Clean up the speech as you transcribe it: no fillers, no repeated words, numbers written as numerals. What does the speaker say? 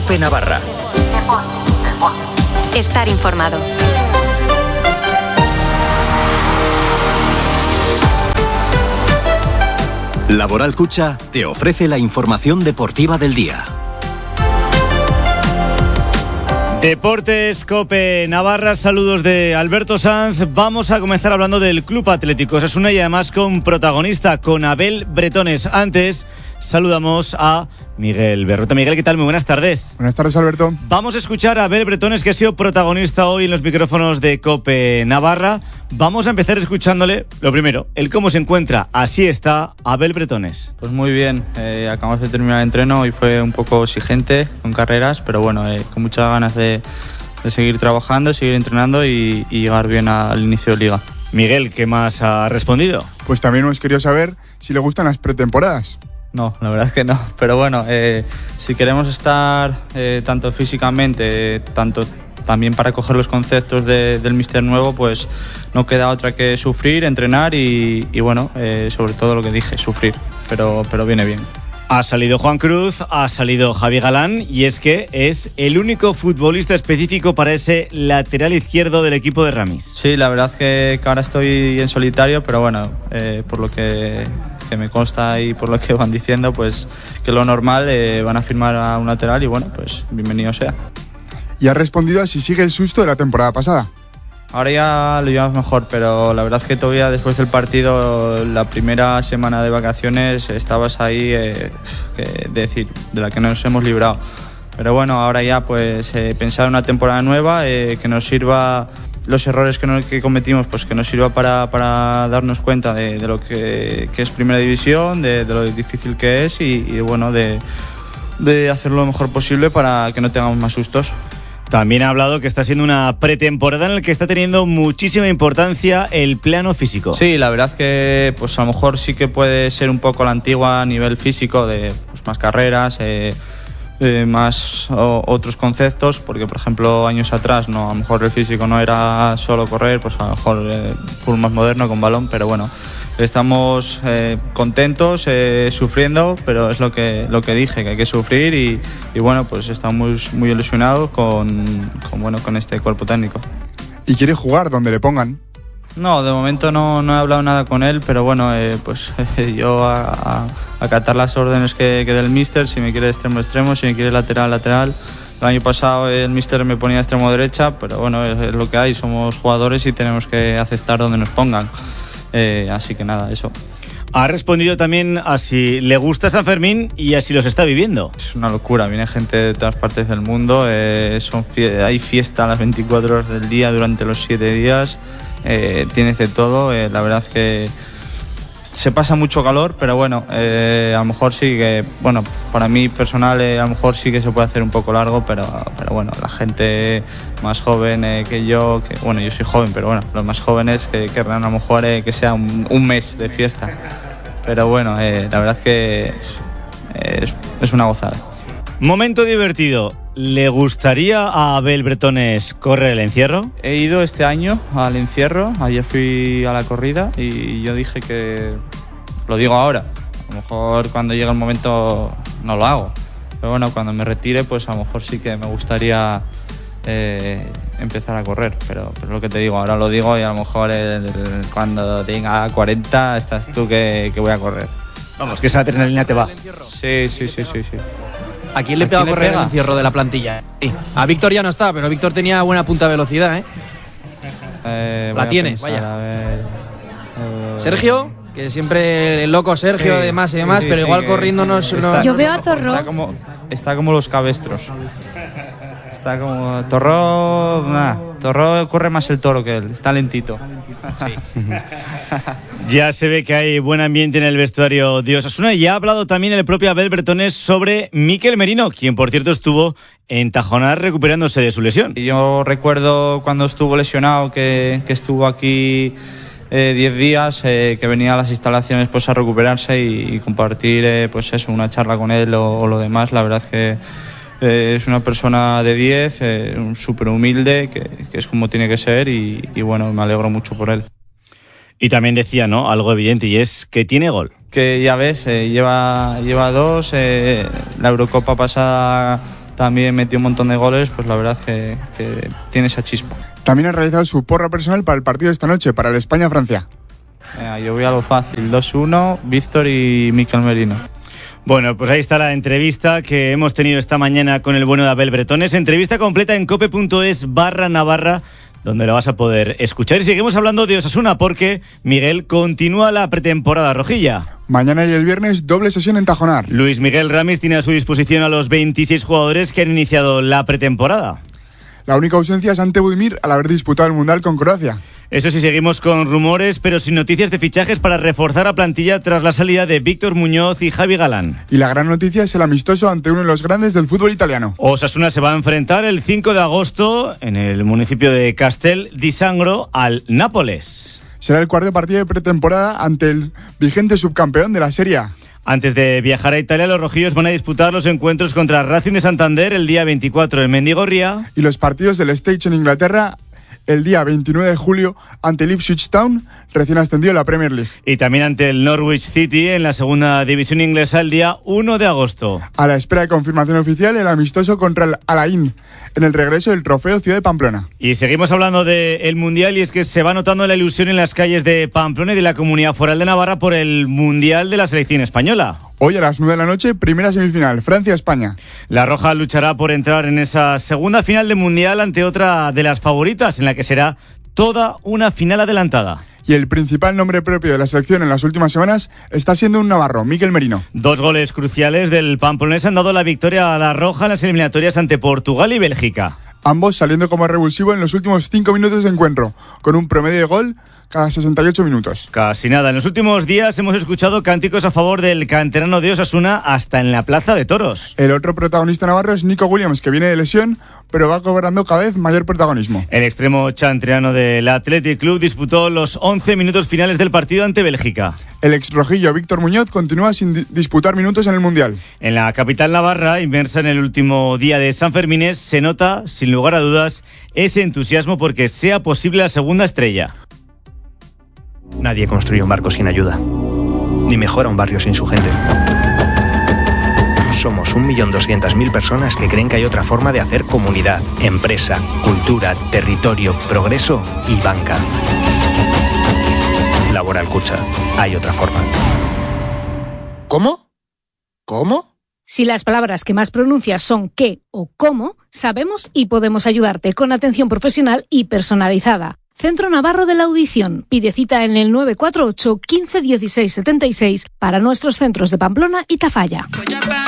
COPE Navarra. Estar informado. Laboral Cucha te ofrece la información deportiva del día. Deportes COPE Navarra, saludos de Alberto Sanz. Vamos a comenzar hablando del Club Atlético Osasuna y además con protagonista, con Abel Bretones. Antes saludamos a Miguel Berrota. Miguel, ¿qué tal? Muy buenas tardes. Buenas tardes, Alberto. Vamos a escuchar a Abel Bretones, que ha sido protagonista hoy en los micrófonos de COPE Navarra. Vamos a empezar escuchándole, lo primero, el cómo se encuentra. Así está Abel Bretones. Pues muy bien, acabamos de terminar el entreno y fue un poco exigente con carreras, pero bueno, con muchas ganas de seguir trabajando, seguir entrenando y llegar bien al inicio de liga. Miguel, ¿qué más ha respondido? Pues también hemos querido saber si le gustan las pretemporadas. No, la verdad es que no, pero bueno, si queremos estar tanto físicamente, tanto también para coger los conceptos del míster nuevo, pues no queda otra que sufrir, entrenar y bueno, sobre todo lo que dije, sufrir, pero viene bien. Ha salido Juan Cruz, ha salido Javi Galán y es que es el único futbolista específico para ese lateral izquierdo del equipo de Ramis. Sí, la verdad que ahora estoy en solitario, pero bueno, por lo que me consta y por lo que van diciendo, pues que lo normal van a firmar a un lateral y bueno, pues bienvenido sea. Y ha respondido a si sigue el susto de la temporada pasada. Ahora ya lo llevamos mejor, pero la verdad es que todavía después del partido, la primera semana de vacaciones, estabas ahí, de la que nos hemos librado. Pero bueno, ahora ya pues pensar en una temporada nueva, que nos sirva los errores que cometimos, pues que nos sirva para darnos cuenta de lo que es primera división, de lo difícil que es y bueno, de hacerlo lo mejor posible para que no tengamos más sustos. También ha hablado que está siendo una pretemporada en la que está teniendo muchísima importancia el plano físico. Sí, la verdad que pues a lo mejor sí que puede ser un poco la antigua a nivel físico, de pues, más carreras, más otros conceptos, porque por ejemplo años atrás a lo mejor el físico no era solo correr, pues a lo mejor full más moderno con balón, pero bueno, estamos contentos, sufriendo, pero es lo que dije, que hay que sufrir y bueno, pues estamos muy ilusionados con este cuerpo técnico. ¿Y quiere jugar donde le pongan? No, de momento no he hablado nada con él, pero bueno, pues yo a acatar las órdenes que dé el míster, si me quiere extremo, si me quiere lateral. El año pasado el míster me ponía extremo derecha, pero bueno, es lo que hay, somos jugadores y tenemos que aceptar donde nos pongan. Así que nada, eso. Ha respondido también a si le gusta San Fermín y a si los está viviendo. Es una locura, viene gente de todas partes del mundo, hay fiesta a las 24 horas del día durante los 7 días, tienes de todo, la verdad es que se pasa mucho calor, pero bueno, a lo mejor sí que, bueno, para mí personal a lo mejor sí que se puede hacer un poco largo, pero bueno, la gente más joven que yo, que bueno, yo soy joven, pero bueno, los más jóvenes que querrán a lo mejor que sea un mes de fiesta, pero bueno, la verdad es que es una gozada. Momento divertido. ¿Le gustaría a Abel Bretones correr el encierro? He ido este año al encierro, ayer fui a la corrida y yo dije que, lo digo ahora, a lo mejor cuando llegue el momento no lo hago, pero bueno, cuando me retire pues a lo mejor sí que me gustaría empezar a correr, pero lo que te digo, ahora lo digo y a lo mejor cuando tenga 40 estás tú que voy a correr. Vamos, que esa adrenalina te va. Sí. ¿A quién le pega a correr el encierro de la plantilla? Sí. A Víctor ya no está, pero Víctor tenía buena punta de velocidad, la tiene, vaya. Sergio, que siempre el loco Sergio, sí, además y demás, pero igual corriendo no. Yo veo a Torró. Está como los cabestros. Está como Torró. Torró corre más el toro que él, está lentito. Sí. Ya se ve que hay buen ambiente en el vestuario de Osasuna y ha hablado también el propio Abel Bretones sobre Mikel Merino, quien por cierto estuvo en Tajonar recuperándose de su lesión. Yo recuerdo cuando estuvo lesionado que estuvo aquí 10 días, que venía a las instalaciones pues a recuperarse y compartir pues eso, una charla con él o lo demás. La verdad es que es una persona de 10, súper humilde, que es como tiene que ser y bueno, me alegro mucho por él. Y también decía, ¿no?, algo evidente, y es que tiene gol. Que ya ves, lleva 2, la Eurocopa pasada también metió un montón de goles, pues la verdad que tiene esa chispa. También ha realizado su porra personal para el partido de esta noche, para el España-Francia. Yo voy a lo fácil, 2-1, Víctor y Mikel Merino. Bueno, pues ahí está la entrevista que hemos tenido esta mañana con el bueno de Abel Bretones. Entrevista completa en cope.es/Navarra, donde lo vas a poder escuchar. Y seguimos hablando de Osasuna porque, Miguel, continúa la pretemporada rojilla. Mañana y el viernes, doble sesión en Tajonar. Luis Miguel Ramis tiene a su disposición a los 26 jugadores que han iniciado la pretemporada. La única ausencia es ante Budimir al haber disputado el Mundial con Croacia. Eso sí, seguimos con rumores, pero sin noticias de fichajes para reforzar la plantilla tras la salida de Víctor Muñoz y Javi Galán. Y la gran noticia es el amistoso ante uno de los grandes del fútbol italiano. Osasuna se va a enfrentar el 5 de agosto en el municipio de Castel di Sangro al Nápoles. Será el cuarto partido de pretemporada ante el vigente subcampeón de la Serie A. Antes de viajar a Italia, los rojillos van a disputar los encuentros contra Racing de Santander el día 24 en Mendigorría. Y los partidos del Stage en Inglaterra el día 29 de julio ante el Ipswich Town, recién ascendido a la Premier League. Y también ante el Norwich City en la segunda división inglesa el día 1 de agosto. A la espera de confirmación oficial, el amistoso contra el Alain en el regreso del trofeo Ciudad de Pamplona. Y seguimos hablando del Mundial, y es que se va notando la ilusión en las calles de Pamplona y de la Comunidad Foral de Navarra por el Mundial de la selección española. Hoy a las 9 de la noche, primera semifinal, Francia-España. La Roja luchará por entrar en esa segunda final de Mundial ante otra de las favoritas, en la que será toda una final adelantada. Y el principal nombre propio de la selección en las últimas semanas está siendo un navarro, Mikel Merino. 2 goles cruciales del pamplonés han dado la victoria a la Roja en las eliminatorias ante Portugal y Bélgica. Ambos saliendo como revulsivo en los últimos 5 minutos de encuentro, con un promedio de gol cada 68 minutos. Casi nada. En los últimos días hemos escuchado cánticos a favor del canterano de Osasuna hasta en la Plaza de Toros. El otro protagonista navarro es Nico Williams, que viene de lesión, pero va cobrando cada vez mayor protagonismo. El extremo chantriano del Athletic Club disputó los 11 minutos finales del partido ante Bélgica. El exrojillo Víctor Muñoz continúa sin disputar minutos en el Mundial. En la capital navarra, inmersa en el último día de San Fermines, se nota, sin lugar a dudas, ese entusiasmo porque sea posible la segunda estrella. Nadie construye un barco sin ayuda, ni mejora un barrio sin su gente. Somos 1.200.000 personas que creen que hay otra forma de hacer comunidad, empresa, cultura, territorio, progreso y banca. Laboral Kutxa. Hay otra forma. ¿Cómo? ¿Cómo? Si las palabras que más pronuncias son qué o cómo, sabemos y podemos ayudarte con atención profesional y personalizada. Centro Navarro de la Audición. Pide cita en el 948 15 16 76 para nuestros centros de Pamplona y Tafalla.